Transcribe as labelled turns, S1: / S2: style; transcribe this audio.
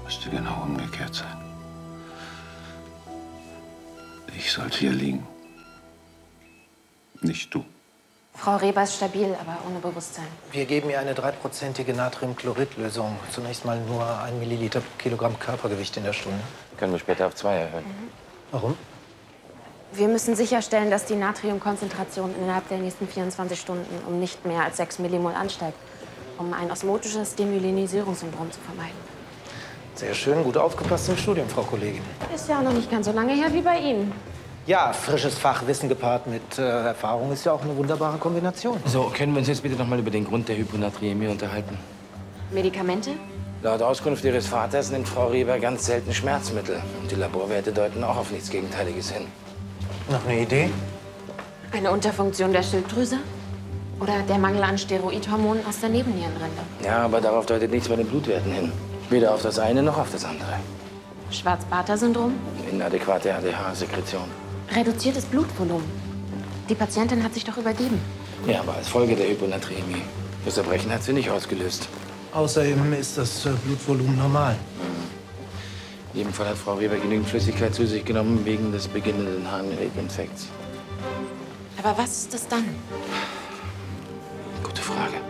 S1: Müsste genau umgekehrt sein. Ich sollte hier liegen. Nicht du.
S2: Frau Reber ist stabil, aber ohne Bewusstsein.
S3: Wir geben ihr eine 3%ige Natriumchlorid-Lösung. Zunächst mal nur 1 Milliliter pro Kilogramm Körpergewicht in der Stunde.
S4: Können wir später auf 2 erhöhen.
S3: Warum?
S2: Wir müssen sicherstellen, dass die Natriumkonzentration innerhalb der nächsten 24 Stunden um nicht mehr als 6 Millimol ansteigt, um ein osmotisches Demyelinisierungssyndrom zu vermeiden.
S3: Sehr schön, gut aufgepasst im Studium, Frau Kollegin.
S2: Ist ja auch noch nicht ganz so lange her wie bei Ihnen.
S3: Ja, frisches Fachwissen gepaart mit Erfahrung ist ja auch eine wunderbare Kombination.
S4: So, können wir uns jetzt bitte noch mal über den Grund der Hyponatremie unterhalten?
S2: Medikamente?
S4: Laut Auskunft Ihres Vaters nimmt Frau Reber ganz selten Schmerzmittel. Und die Laborwerte deuten auch auf nichts Gegenteiliges hin.
S3: Noch eine Idee?
S2: Eine Unterfunktion der Schilddrüse? Oder der Mangel an Steroidhormonen aus der Nebennierenrinde?
S4: Ja, aber darauf deutet nichts bei den Blutwerten hin. Weder auf das eine noch auf das andere.
S2: Schwarz-Barter-Syndrom?
S4: Inadäquate ADH-Sekretion.
S2: Reduziertes Blutvolumen. Die Patientin hat sich doch übergeben.
S4: Ja, aber als Folge der Hyponatremie. Das Erbrechen hat sie nicht ausgelöst.
S3: Außerdem ist das Blutvolumen normal.
S4: In jedem Fall hat Frau Reber genügend Flüssigkeit zu sich genommen wegen des beginnenden Harnwegsinfekts.
S2: Aber was ist das dann?
S4: Gute Frage.